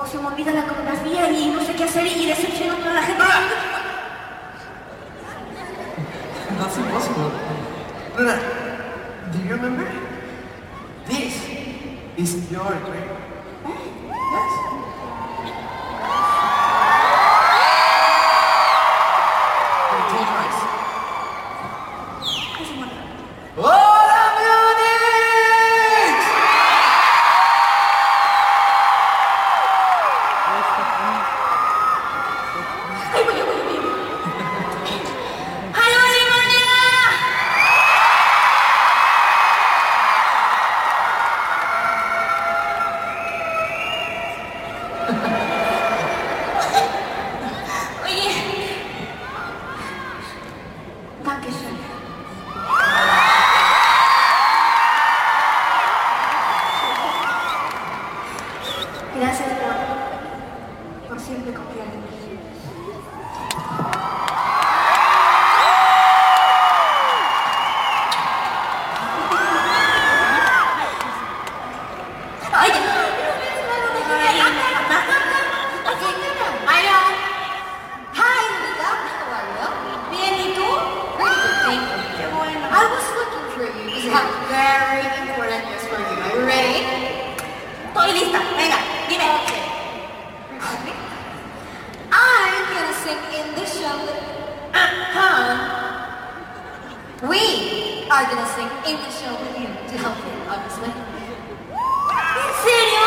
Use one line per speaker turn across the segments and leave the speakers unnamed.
se me olvida la coreografía y no sé qué hacer y decepciono a toda la gente.
That's impossible. Luna, do you remember? This is your dream. Yes. Close your eyes. ¡Hola, Múnich!
¡Ay, voy! ¡Hallo, Alemania! Oye, Dankeschön. Gracias por siempre confiar en mí. Ay, I know. Hi, Lolita. How are you? Bien, ¿y tú? Pretty good, thank you. Qué bueno. I was looking for you because I have very important news for you. Are you ready? Estoy lista. Venga, dime. Okay. I'm gonna sing in this show. We are gonna sing in the show with you to help you, obviously. ¿En serio?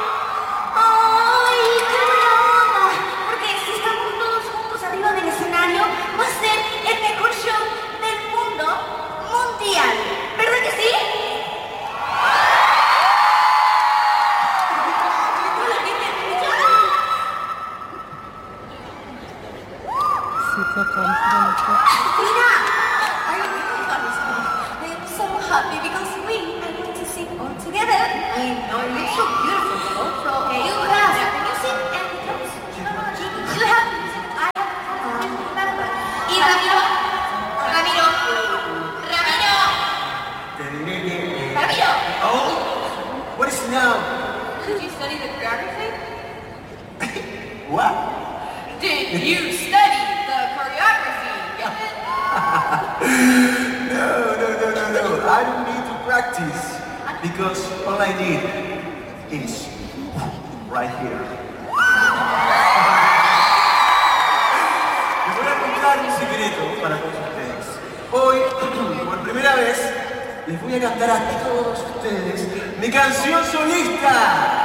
¡Ay, qué buena onda! Porque si estamos todos juntos arriba del escenario, va a ser el mejor show del mundo mundial. ¿Verdad que sí?
Super confident.
Lina, are you really funny? I am so happy because we are going to sing all together. I know, you look so beautiful, though. So, you have the music and the drums. You have the music. I have Y Ramiro.
Te diré que...
Ramiro.
Oh, what is it now?
Did you study the choreography?
What?
Did you study the choreography?
No. I don't need to practice because all I need is right here. Les voy a contar un secreto para todos ustedes. Hoy, por primera vez, les voy a cantar a todos ustedes mi canción solista.